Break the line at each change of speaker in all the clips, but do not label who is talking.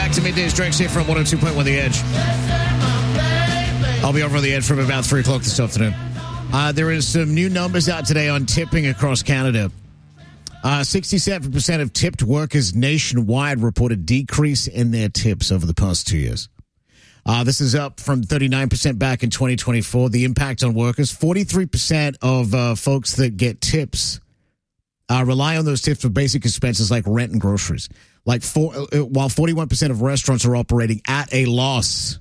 back to Middays Drinks here from 102.1 The Edge. I'll be over on The Edge from about 3 o'clock this afternoon. There is some new numbers out today on tipping across Canada. 67% of tipped workers nationwide report a decrease in their tips over the past 2 years. This is up from 39% back in 2024. The impact on workers, 43% of folks that get tips rely on those tips for basic expenses like rent and groceries. While 41% of restaurants are operating at a loss.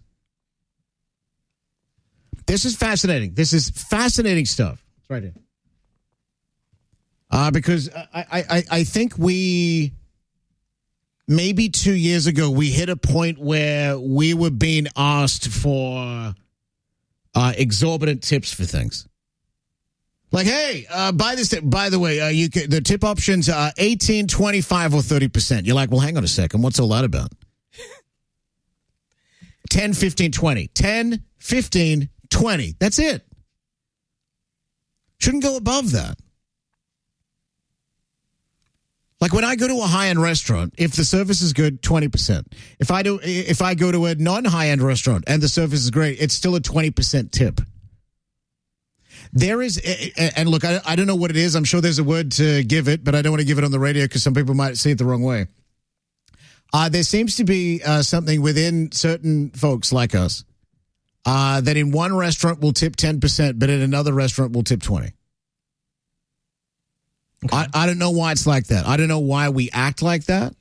This is fascinating. This is fascinating stuff. It's right here. Because I think maybe 2 years ago, we hit a point where we were being asked for exorbitant tips for things. Like, hey, buy this tip. By the way, the tip options are 18, 25, or 30%. You're like, well, hang on a second. What's all that about? 10, 15, 20. 10, 15, 20. That's it. Shouldn't go above that. Like when I go to a high-end restaurant, if the service is good, 20%. If I go to a non-high-end restaurant and the service is great, it's still a 20% tip. There is, and look, I don't know what it is. I'm sure there's a word to give it, but I don't want to give it on the radio because some people might see it the wrong way. There seems to be something within certain folks like us that in one restaurant will tip 10%, but in another restaurant will tip 20%. Okay. I don't know why it's like that. I don't know why we act like that.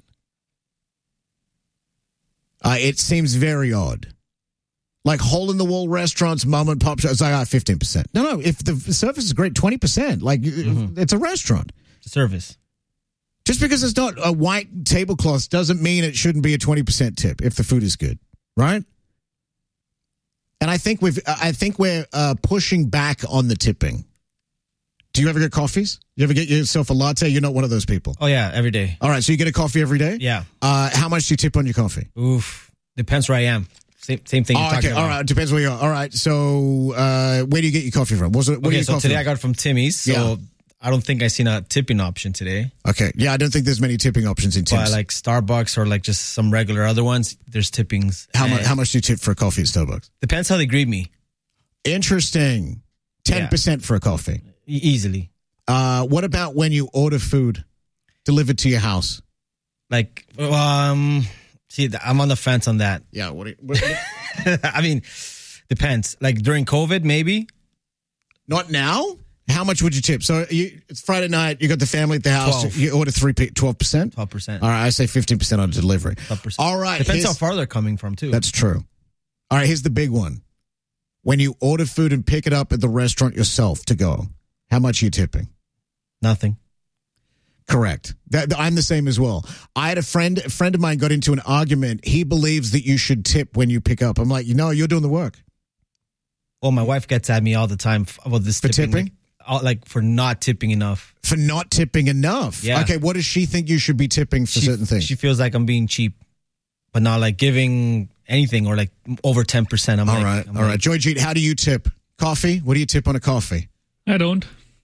It seems very odd. Like hole-in-the-wall restaurants, mom and pop shops, it's like 15%. No, if the service is great, 20%. Like, it's a restaurant.
Service.
Just because it's not a white tablecloth doesn't mean it shouldn't be a 20% tip if the food is good, right? And I think we're pushing back on the tipping. Do you ever get coffees? You ever get yourself a latte? You're not one of those people.
Oh, yeah, every day.
All right, so you get a coffee every day?
Yeah.
How much do you tip on your coffee?
Oof. Depends where I am. Same thing you're talking about.
All right, depends where you are. All right, so where do you get your coffee from? So
today I got it from Timmy's, so I don't think I seen a tipping option today.
Okay, yeah, I don't think there's many tipping options in Timmy's.
But like Starbucks or like just some regular other ones, there's tippings.
How much do you tip for a coffee at Starbucks?
Depends how they greet me.
Interesting. 10% for a coffee.
Easily.
What about when you order food delivered to your house?
Like, see, I'm on the fence on that.
Yeah.
I mean, depends. Like during COVID, maybe.
Not now? How much would you tip? So it's Friday night, you got the family at the house,
12.
you order 12%?
12%.
All right, I say 15% on delivery.
12%.
All right.
Depends how far they're coming from, too.
That's true. All right, here's the big one. When you order food and pick it up at the restaurant yourself to go, how much are you tipping?
Nothing.
Correct. I'm the same as well. I had a friend of mine got into an argument. He believes that you should tip when you pick up. I'm like, you're doing the work.
Well, my wife gets at me all the time about this
for tipping?
Like for not tipping enough.
For not tipping enough?
Yeah.
Okay, what does she think you should be tipping for certain things?
She feels like I'm being cheap, but not like giving anything or like over 10%.
All right. Joy Jeet, how do you tip? Coffee? What do you tip on a coffee?
I don't.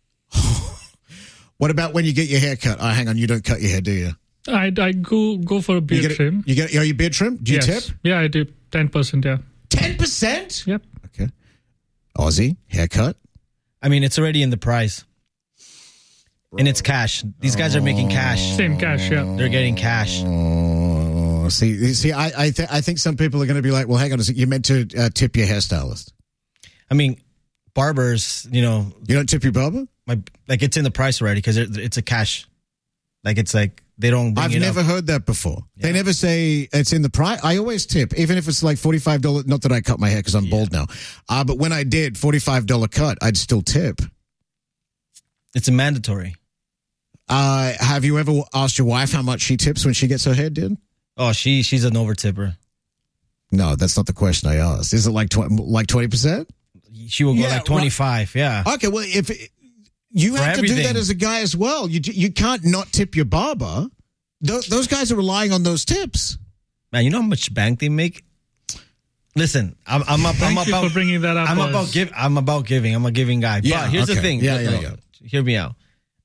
What about when you get your hair cut? Oh, hang on, you don't cut your hair, do you?
I go for a beard trim.
Are you beard trim? Do you tip?
Yeah, I do. 10%, yeah.
10%?
Yep.
Okay. Aussie, haircut?
I mean, it's already in the price. And it's cash. These guys are making cash.
Same cash, yeah.
They're getting cash.
See, I think some people are going to be like, well, hang on a second, you meant to tip your hairstylist.
I mean, barbers,
You don't tip your barber?
It's in the price already because it's a cash. Like, it's like they don't bring
I've never heard that before. Yeah. They never say it's in the price. I always tip, even if it's like $45. Not that I cut my hair because I'm bald now. But when I did $45 cut, I'd still tip.
It's a mandatory.
Have you ever asked your wife how much she tips when she gets her hair done?
Oh, she's an over tipper.
No, that's not the question I asked. Is it like 20%?
She will go like 25, yeah.
Okay, well, if you have to do that as a guy as well. You can't not tip your barber. Those guys are relying on those tips.
Man, you know how much bank they make? Listen, I'm about
for bringing that up.
I'm about giving. I'm a giving guy.
Yeah,
but here's the thing.
Yeah.
Hear me out.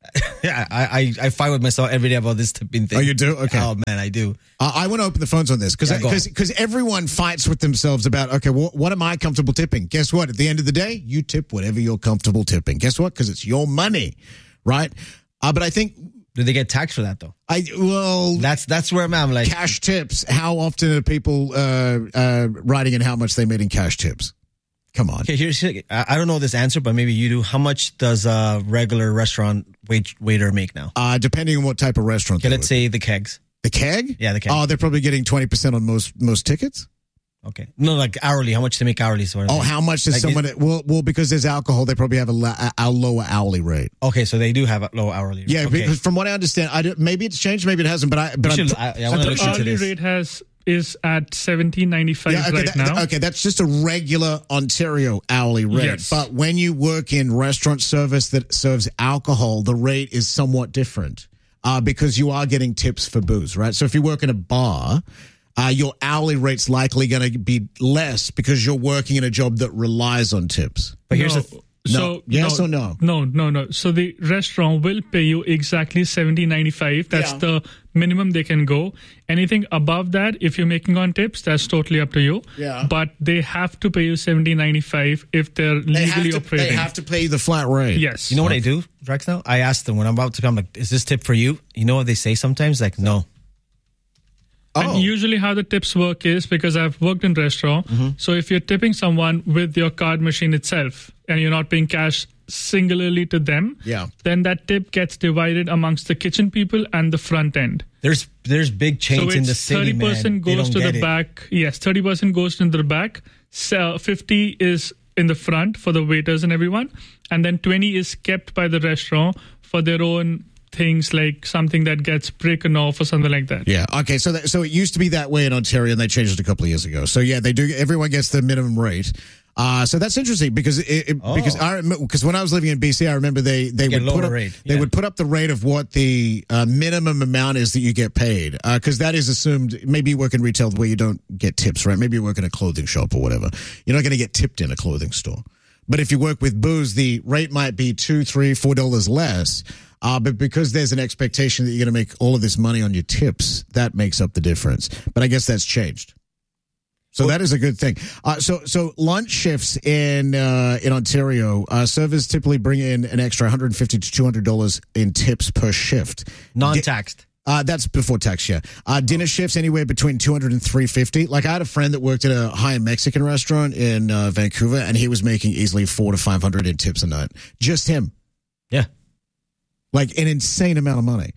Yeah, I fight with myself every day about this tipping thing.
Oh, you do? Okay.
Oh man, I do.
I want to open the phones on this
Yeah, go on.
because everyone fights with themselves about, okay, what am I comfortable tipping? Guess what? At the end of the day, you tip whatever you're comfortable tipping. Guess what? Because it's your money, right? But I think
Do they get taxed for that though? That's where I'm at. I'm like,
cash tips. How often are people writing in how much they made in cash tips? Come on.
okay, I don't know this answer, but maybe you do. How much does a regular restaurant waiter make now?
Depending on what type of restaurant.
Okay, let's say the kegs.
The keg.
Yeah, the keg.
Oh, they're probably getting 20% on most tickets.
Okay, no, like hourly. How much they make hourly? So
How much does
Like
someone? Well, because there's alcohol, they probably have a lower hourly rate.
Okay, so they do have a low hourly.
Yeah,
okay.
because from what I understand, maybe it's changed, maybe it hasn't. But I
I want to look into
Hourly
this.
rate is at $17.95 right now.
Okay, that's just a regular Ontario hourly rate.
Yes.
But when you work in restaurant service that serves alcohol, the rate is somewhat different because you are getting tips for booze, right? So if you work in a bar, your hourly rate's likely going to be less because you're working in a job that relies on tips.
But here's
Yes or no?
No. So the restaurant will pay you exactly $17.95. That's the minimum they can go. Anything above that, if you're making on tips, that's totally up to you.
Yeah.
But they have to pay you $17.95 if they're legally operating.
They have to pay you the flat rate.
Yes.
You know what I do, Drex? Now I ask them when I'm about to come. Like, is this tip for you? You know what they say sometimes? Like, no.
And usually how the tips work is, because I've worked in restaurant, so if you're tipping someone with your card machine itself and you're not paying cash singularly to them, then that tip gets divided amongst the kitchen people and the front end.
There's big chains in the city,
30%
man.
goes to the back. Yes, 30% goes into the back. So 50 is in the front for the waiters and everyone, and then 20 is kept by the restaurant for their own things, like something that gets broken off or something like that.
Yeah. Okay. So it used to be that way in Ontario, and they changed it a couple of years ago. So yeah, they do. Everyone gets the minimum rate. So that's interesting because because when I was living in BC, I remember they would put up, they would put up the rate of what the minimum amount is that you get paid, because that is assumed. Maybe you work in retail where you don't get tips, right? Maybe you work in a clothing shop or whatever. You're not going to get tipped in a clothing store. But if you work with booze, the rate might be $2, $3, $4 less. But because there's an expectation that you're going to make all of this money on your tips, that makes up the difference. But I guess that's changed. So that is a good thing. So lunch shifts in Ontario, servers typically bring in an extra $150 to $200 in tips per shift.
Non-taxed.
That's before tax, yeah. Dinner shifts anywhere between $200 and $350. Like, I had a friend that worked at a high-end Mexican restaurant in Vancouver, and he was making easily $400 to $500 in tips a night. Just him.
Yeah.
Like, an insane amount of money.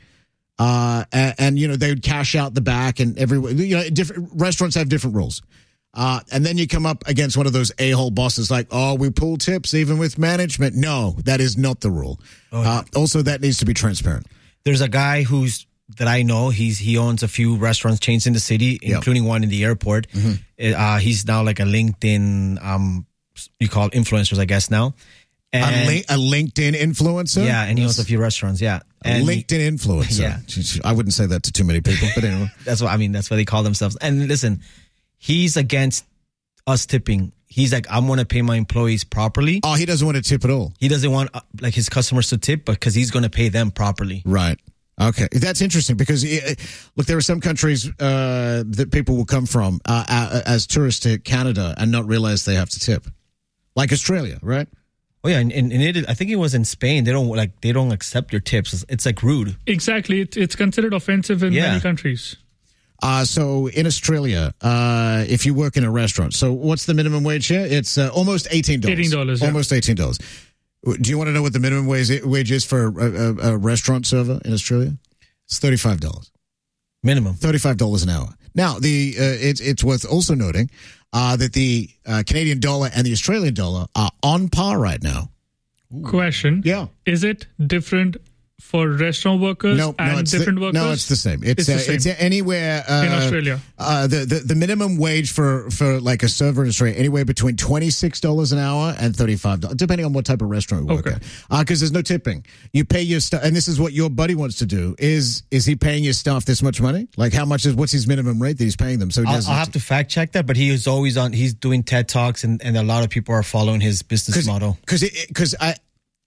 And you know, they would cash out the back, and different restaurants have different rules. And then you come up against one of those a-hole bosses like, oh, we pull tips even with management. No, that is not the rule. Also, that needs to be transparent.
There's a guy that I know. He owns a few restaurants chains in the city, including one in the airport. Mm-hmm. He's now like a LinkedIn, you call it influencers, I guess now. And
a LinkedIn influencer?
Yeah, and he owns a few restaurants, yeah.
And LinkedIn influencer.
Yeah.
I wouldn't say that to too many people, but anyway.
That's what they call themselves. And listen, he's against us tipping. He's like, I want to pay my employees properly.
Oh, he doesn't want to tip at all.
He doesn't want like his customers to tip, because he's going to pay them properly.
Right. Okay. That's interesting because, look, there are some countries that people will come from as tourists to Canada and not realize they have to tip. Like Australia, right?
Oh yeah, and I think it was in Spain. They don't accept your tips. It's like rude.
Exactly, it's considered offensive in many countries.
So in Australia, if you work in a restaurant, so what's the minimum wage here? It's almost $18.
$18, yeah.
Almost $18. Do you want to know what the minimum wage is for a restaurant server in Australia? It's $35.
Minimum.
$35 an hour. Now, it's worth also noting that the Canadian dollar and the Australian dollar are on par right now.
Question.
Yeah.
Is it different for restaurant workers and different workers?
No, it's the same. It's the same. It's anywhere
in Australia.
The minimum wage for like a server in Australia, anywhere between $26 an hour and $35, depending on what type of restaurant you work at. Because there's no tipping. You pay your staff, and this is what your buddy wants to do. Is he paying your staff this much money? Like, what's his minimum rate that he's paying them? So
I'll have to fact check that, but he is always he's doing TED Talks, and a lot of people are following his business model.
Because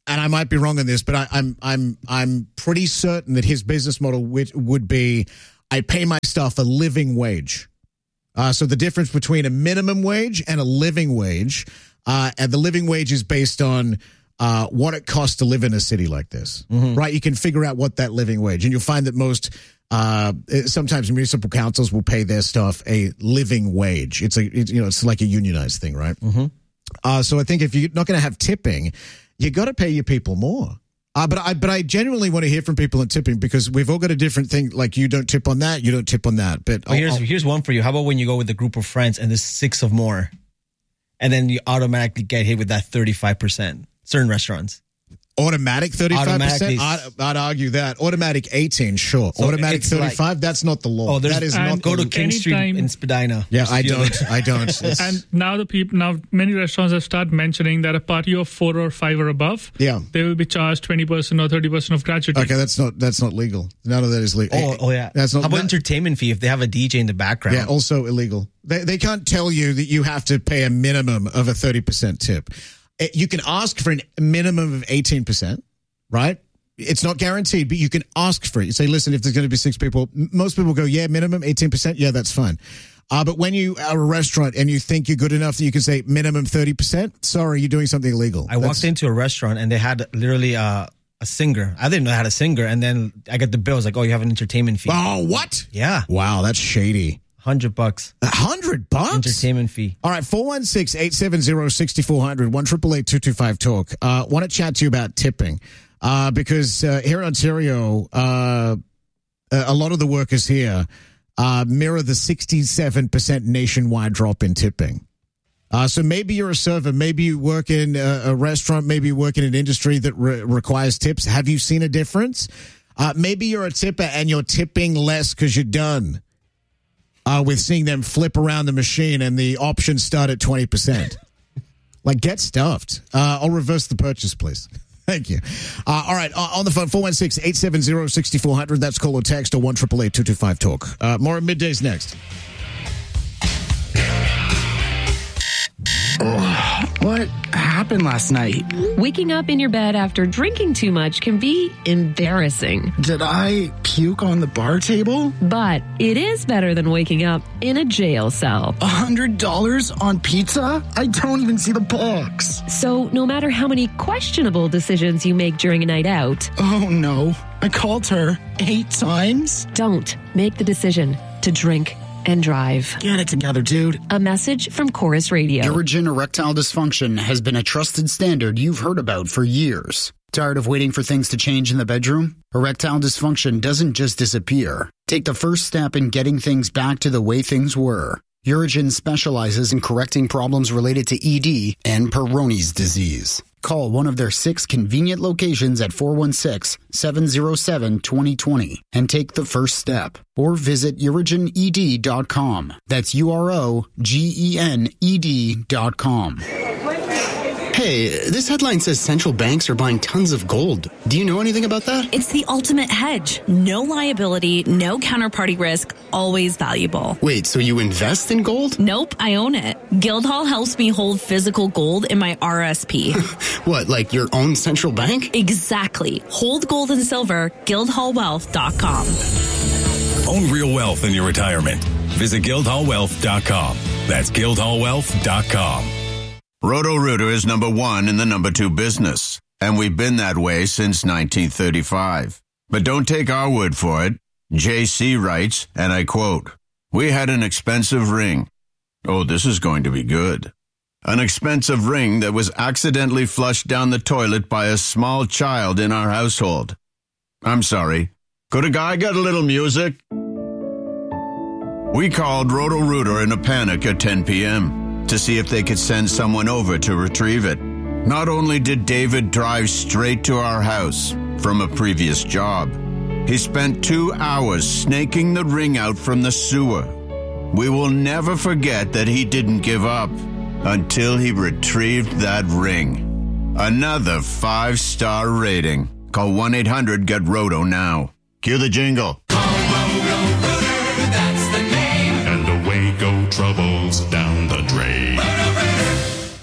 and I might be wrong on this, but I'm pretty certain that his business model would be, I pay my staff a living wage. So the difference between a minimum wage and a living wage, and the living wage is based on what it costs to live in a city like this, right? You can figure out what that living wage, and you'll find that most sometimes municipal councils will pay their staff a living wage. It's like a unionized thing, right? So I think if you're not going to have tipping, you got to pay your people more. But I genuinely want to hear from people on tipping, because we've all got a different thing. Like, you don't tip on that, you don't tip on that. But
here's one for you. How about when you go with a group of friends and there's 6 of more, and then you automatically get hit with that 35%? Certain restaurants.
Automatic 35%? I'd argue that. Automatic 18, sure. So automatic 35, that's not the law. That is not.
Go to King Street in Spadina.
Yeah, I don't.
And now many restaurants have started mentioning that a party of 4 or 5 or above, they will be charged 20% or 30% of gratuity.
Okay, that's not legal. None of that is legal.
Oh yeah. That's not. How about entertainment fee if they have a DJ in the background?
Yeah, also illegal. They can't tell you that you have to pay a minimum of a 30% tip. You can ask for a minimum of 18%, right? It's not guaranteed, but you can ask for it. You say, listen, if there's going to be 6 people, most people go, yeah, minimum 18%. Yeah, that's fine. But when you are a restaurant and you think you're good enough that you can say minimum 30%, sorry, you're doing something illegal.
I walked into a restaurant and they had literally a singer. I didn't know how to singer. And then I got the bill. I was like, oh, you have an entertainment fee.
Oh, what?
Yeah.
Wow, that's shady.
$100.
$100?
Entertainment fee.
All right, 416-870-6400, 1-888-225-TALK. Want to chat to you about tipping, because here in Ontario, a lot of the workers here mirror the 67% nationwide drop in tipping. So maybe you're a server, maybe you work in a restaurant, maybe you work in an industry that requires tips. Have you seen a difference? Maybe you're a tipper and you're tipping less because you're done. With seeing them flip around the machine and the options start at 20%. Like, get stuffed. I'll reverse the purchase, please. Thank you. All right, on the phone, 416-870-6400. That's call or text, or 1-888-225-TALK. More at middays next.
What happened last night?
Waking up in your bed after drinking too much can be embarrassing.
Did I puke on the bar table?
But it is better than waking up in a jail cell.
$100 on pizza? I don't even see the box.
So no matter how many questionable decisions you make during a night out...
Oh no, I called her 8 times?
Don't make the decision to drink and drive.
Get it together, dude.
A message from Chorus Radio.
Urigen erectile dysfunction has been a trusted standard you've heard about for years. Tired of waiting for things to change in the bedroom? Erectile dysfunction doesn't just disappear. Take the first step in getting things back to the way things were. Urigen specializes in correcting problems related to ED and Peyronie's disease. Call one of their 6 convenient locations at 416-707-2020 and take the first step. Or visit UrigenED.com. That's UROGENED.com.
Hey, this headline says central banks are buying tons of gold. Do you know anything about that?
It's the ultimate hedge. No liability, no counterparty risk, always valuable.
Wait, so you invest in gold?
Nope, I own it. Guildhall helps me hold physical gold in my RSP.
What, like your own central bank?
Exactly. Hold gold and silver, guildhallwealth.com.
Own real wealth in your retirement. Visit guildhallwealth.com. That's guildhallwealth.com.
Roto-Rooter is number 1 in the number 2 business, and we've been that way since 1935. But don't take our word for it. JC writes, and I quote, "We had an expensive ring. Oh, this is going to be good. An expensive ring that was accidentally flushed down the toilet by a small child in our household. I'm sorry. Could a guy get a little music?" We called Roto-Rooter in a panic at 10 p.m. to see if they could send someone over to retrieve it. Not only did David drive straight to our house from a previous job, he spent 2 hours snaking the ring out from the sewer. We will never forget that he didn't give up until he retrieved that ring. Another 5-star rating. Call 1-800-GET-ROTO now. Cue the jingle.
Roto-Rooter, that's the name. And away go troubles down the drain.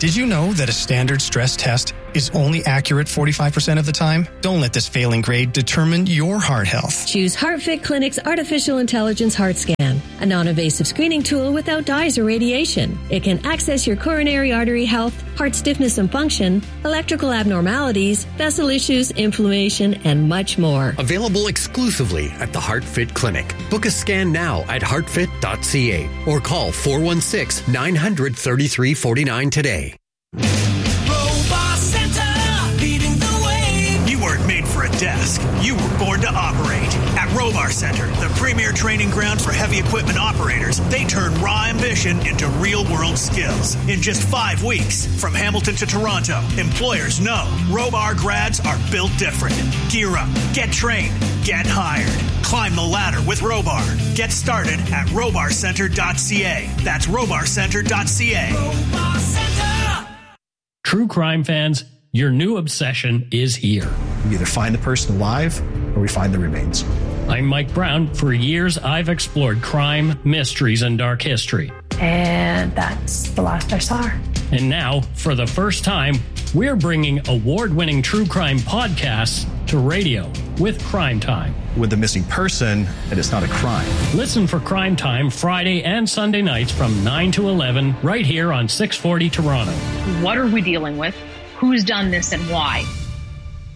Did you know that a standard stress test is only accurate 45% of the time? Don't let this failing grade determine your heart health.
Choose HeartFit Clinic's Artificial Intelligence Heart Scan, a non-invasive screening tool without dyes or radiation. It can access your coronary artery health, heart stiffness and function, electrical abnormalities, vessel issues, inflammation, and much more.
Available exclusively at the HeartFit Clinic. Book a scan now at heartfit.ca or call 416-900-3349 today.
Robot Center, leading the way. You weren't made for a desk. You were born to operate. At Robar Center, the premier training ground for heavy equipment operators, they turn raw ambition into real-world skills. In just 5 weeks, from Hamilton to Toronto, employers know Robar grads are built different. Gear up, get trained, get hired. Climb the ladder with Robar. Get started at robarcenter.ca. That's robarcenter.ca. Robar Center.
True crime fans, your new obsession is here.
We either find the person alive or we find the remains.
I'm Mike Brown. For years, I've explored crime, mysteries, and dark history.
And that's the last I saw her.
And now, for the first time, we're bringing award-winning true crime podcasts to radio with Crime Time.
With the missing person, and it's not a crime.
Listen for Crime Time Friday and Sunday nights from 9 to 11 right here on 640 Toronto.
What are we dealing with? Who's done this and why?